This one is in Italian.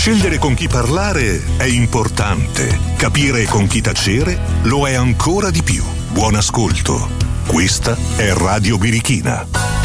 Scegliere con chi parlare è importante. Capire con chi tacere lo è ancora di più. Buon ascolto. Questa è Radio Birichina.